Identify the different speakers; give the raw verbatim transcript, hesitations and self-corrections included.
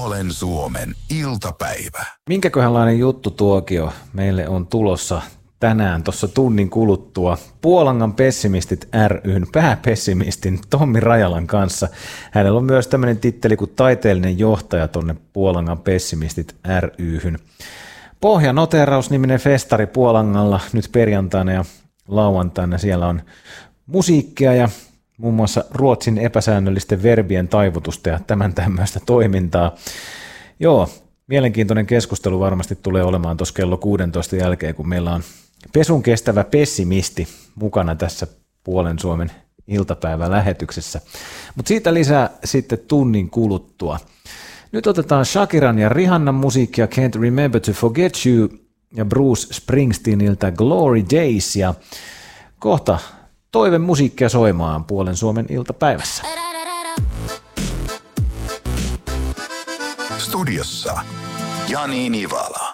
Speaker 1: Puolen Suomen iltapäivä.
Speaker 2: Minkäköhänlainen juttu tuokio meille on tulossa tänään tuossa tunnin kuluttua Puolangan pessimistit ry:n pääpessimistin Tommi Rajalan kanssa. Hänellä on myös tämmöinen titteli kuin taiteellinen johtaja tuonne Puolangan pessimistit ry:hyn. Pohjanoteraus-niminen festari Puolangalla nyt perjantaina ja lauantaina. Siellä on musiikkia ja muun muassa Ruotsin epäsäännöllisten verbien taivutusta ja tämän tämmöistä toimintaa. Joo, mielenkiintoinen keskustelu varmasti tulee olemaan tuossa kello kuusitoista jälkeen, kun meillä on pesun kestävä pessimisti mukana tässä Puolen Suomen iltapäivälähetyksessä. Mutta siitä lisää sitten tunnin kuluttua. Nyt otetaan Shakiran ja Rihannan musiikkia Can't Remember to Forget You ja Bruce Springsteeniltä Glory Days ja kohta toive musiikkia soimaan Puolen Suomen iltapäivässä.
Speaker 1: Studiossa Jani Nivala.